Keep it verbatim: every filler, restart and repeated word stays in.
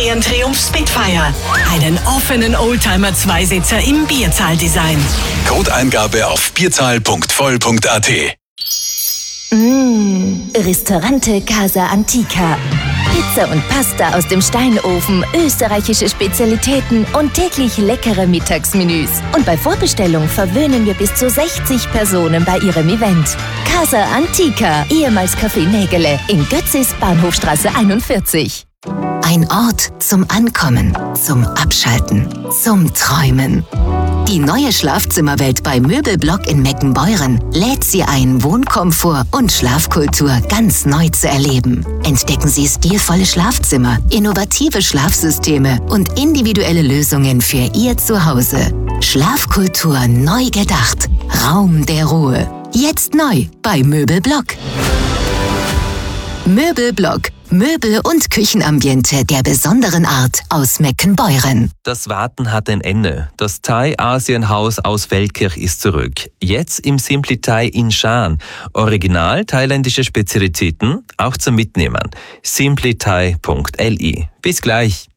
Austrian Triumph Spitfire. Einen offenen Oldtimer-Zweisitzer im Bierzahl-Design. Codeingabe auf bierzahl punkt voll punkt at. Mmh, Ristorante Casa Antica. Pizza und Pasta aus dem Steinofen, österreichische Spezialitäten und täglich leckere Mittagsmenüs. Und bei Vorbestellung verwöhnen wir bis zu sechzig Personen bei Ihrem Event. Casa Antica, ehemals Café Nägele, in Götzis, Bahnhofstraße einundvierzig. Ein Ort zum Ankommen, zum Abschalten, zum Träumen. Die neue Schlafzimmerwelt bei Möbelblock in Meckenbeuren lädt Sie ein, Wohnkomfort und Schlafkultur ganz neu zu erleben. Entdecken Sie stilvolle Schlafzimmer, innovative Schlafsysteme und individuelle Lösungen für Ihr Zuhause. Schlafkultur neu gedacht. Raum der Ruhe. Jetzt neu bei Möbelblock. Möbelblock. Möbel- und Küchenambiente der besonderen Art aus Meckenbeuren. Das Warten hat ein Ende. Das Thai-Asien-Haus aus Feldkirch ist zurück. Jetzt im Simply Thai in Schaan. Original thailändische Spezialitäten, auch zum Mitnehmen. simply thai punkt l i. Bis gleich.